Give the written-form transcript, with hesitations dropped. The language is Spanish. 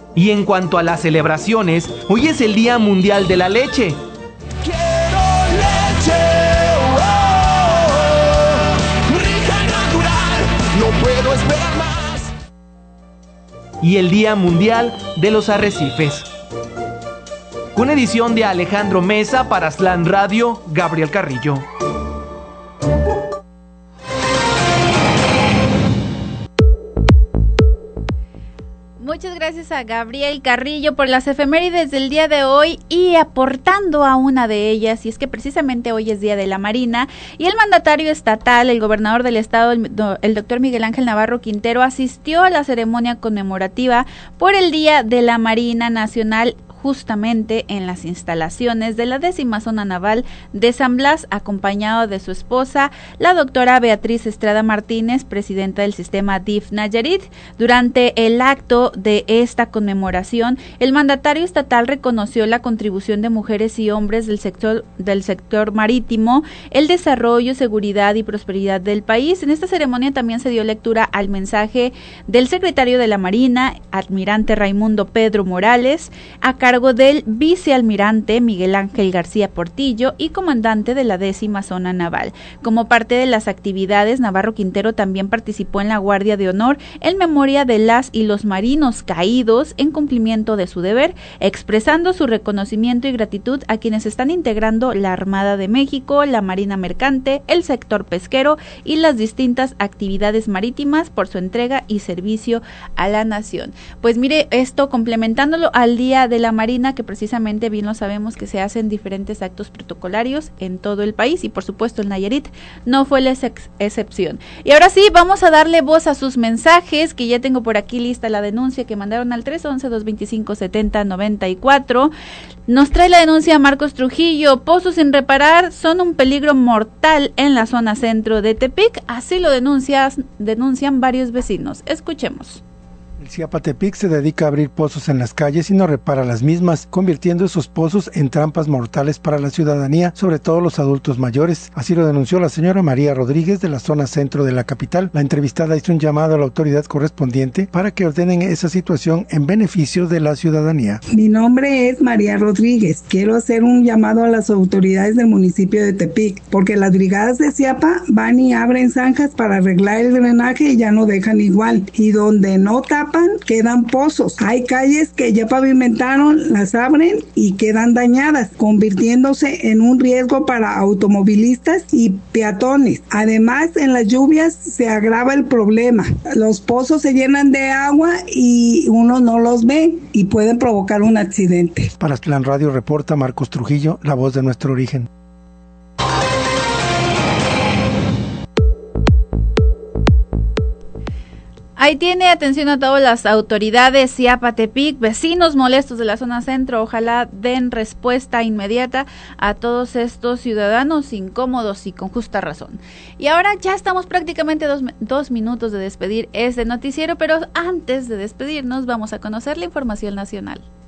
Y en cuanto a las celebraciones, hoy es el Día Mundial de la Leche. Quiero leche, rica y natural, no puedo esperar más. Y el Día Mundial de los Arrecifes. Una edición de Alejandro Mesa para Slam Radio, Gabriel Carrillo. Muchas gracias a Gabriel Carrillo por las efemérides del día de hoy y aportando a una de ellas, y es que precisamente hoy es Día de la Marina y el mandatario estatal, el gobernador del estado, el doctor Miguel Ángel Navarro Quintero, asistió a la ceremonia conmemorativa por el Día de la Marina Nacional justamente en las instalaciones de la 10ª Zona Naval de San Blas, acompañado de su esposa, la doctora Beatriz Estrada Martínez, presidenta del sistema DIF Nayarit. Durante el acto de esta conmemoración, el mandatario estatal reconoció la contribución de mujeres y hombres del sector marítimo, el desarrollo, seguridad y prosperidad del país. En esta ceremonia también se dio lectura al mensaje del secretario de la Marina, almirante Raimundo Pedro Morales, a cargo del vicealmirante Miguel Ángel García Portillo y comandante de la 10ª Zona Naval. Como parte de las actividades, Navarro Quintero también participó en la Guardia de Honor en memoria de las y los marinos caídos en cumplimiento de su deber, expresando su reconocimiento y gratitud a quienes están integrando la Armada de México, la Marina Mercante, el sector pesquero y las distintas actividades marítimas por su entrega y servicio a la nación. Pues mire, esto complementándolo al Día de la Marina, que precisamente bien lo sabemos que se hacen diferentes actos protocolarios en todo el país y por supuesto el Nayarit no fue la excepción. Y ahora sí, vamos a darle voz a sus mensajes, que ya tengo por aquí lista la denuncia que mandaron al 311-225-7094. Nos trae la denuncia Marcos Trujillo: pozos sin reparar son un peligro mortal en la zona centro de Tepic, así lo denuncian varios vecinos. Escuchemos. El CIAPA Tepic se dedica a abrir pozos en las calles y no repara las mismas, convirtiendo esos pozos en trampas mortales para la ciudadanía, sobre todo los adultos mayores. Así lo denunció la señora María Rodríguez de la zona centro de la capital. La entrevistada hizo un llamado a la autoridad correspondiente para que ordenen esa situación en beneficio de la ciudadanía. Mi nombre es María Rodríguez. Quiero hacer un llamado a las autoridades del municipio de Tepic, porque las brigadas de CIAPA van y abren zanjas para arreglar el drenaje y ya no dejan igual. Y donde no tapan, quedan pozos. Hay calles que ya pavimentaron, las abren y quedan dañadas, convirtiéndose en un riesgo para automovilistas y peatones. Además, en las lluvias se agrava el problema. Los pozos se llenan de agua y uno no los ve y pueden provocar un accidente. Para Slam Radio reporta Marcos Trujillo, la voz de nuestro origen. Ahí tiene, atención a todas las autoridades, CIAPA Tepic, vecinos molestos de la zona centro, ojalá den respuesta inmediata a todos estos ciudadanos incómodos y con justa razón. Y ahora ya estamos prácticamente dos minutos de despedir este noticiero, pero antes de despedirnos vamos a conocer la información nacional.